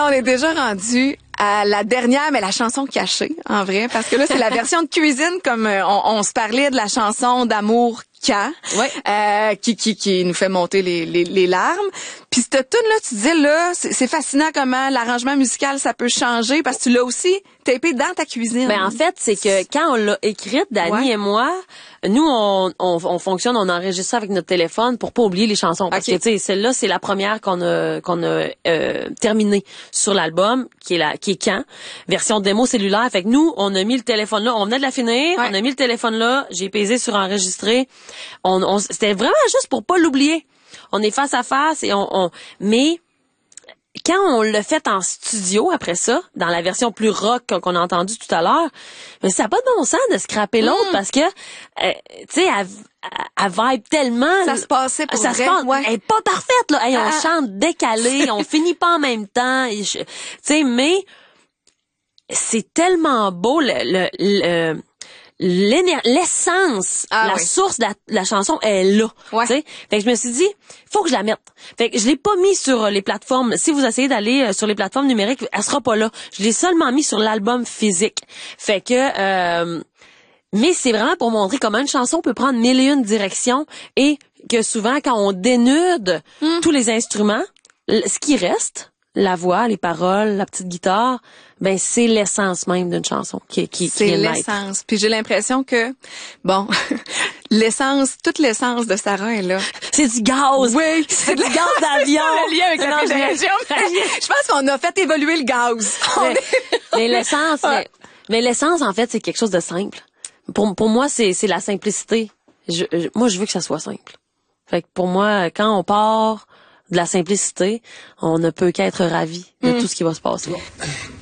on est déjà rendu à la dernière, mais la chanson cachée, en vrai, parce que là, c'est la version de cuisine, comme on se parlait de la chanson d'amour qui nous fait monter les larmes. Puis cette tune-là, tu disais, là, c'est fascinant comment l'arrangement musical, ça peut changer, parce que tu l'as aussi tapé dans ta cuisine. Ben, en fait, c'est que quand on l'a écrite, Dani et moi, nous, on fonctionne, on enregistre ça avec notre téléphone pour pas oublier les chansons. Parce que, tu sais, celle-là, c'est la première qu'on a terminée sur l'album, qui est quand? Version démo cellulaire. Fait que nous, on a mis le téléphone là, on venait de la finir, on a mis le téléphone là, j'ai pesé sur enregistrer. C'était vraiment juste pour pas l'oublier. On est face à face et mais quand on l'a fait en studio après ça, dans la version plus rock qu'on a entendue tout à l'heure, mais ça n'a pas de bon sens de scraper l'autre parce que, tu sais, elle vibe tellement. Ça se passait pour vrai. Elle est pas parfaite, là. Hey, on chante décalé, on finit pas en même temps. Tu sais, mais c'est tellement beau, l'essence, source de la chanson est là. Fait que je me suis dit, faut que je la mette. Fait que je l'ai pas mis sur les plateformes. Si vous essayez d'aller sur les plateformes numériques, elle sera pas là. Je l'ai seulement mis sur l'album physique. Fait que mais c'est vraiment pour montrer comment une chanson peut prendre 1001 directions et que souvent quand on dénude tous les instruments, ce qui reste, la voix, les paroles, la petite guitare, ben c'est l'essence même d'une chanson qui c'est l'essence. Puis j'ai l'impression que toute l'essence de Sarah est là. C'est du gaz. Oui, c'est du gaz d'avion. Le lien avec la fédération. Je pense qu'on a fait évoluer le gaz. Mais l'essence, mais l'essence en fait c'est quelque chose de simple. Pour moi c'est la simplicité. Moi je veux que ça soit simple. Fait que pour moi quand on part de la simplicité, on ne peut qu'être ravi de tout ce qui va se passer.